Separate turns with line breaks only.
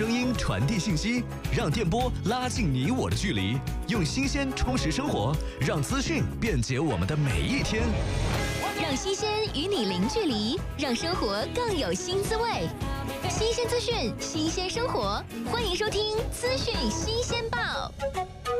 声音传递信息，让电波拉近你我的距离，用新鲜充实生活，让资讯便捷我们的每一天。
让新鲜与你零距离，让生活更有新滋味。新鲜资讯，新鲜生活，欢迎收听《资讯新鲜报》。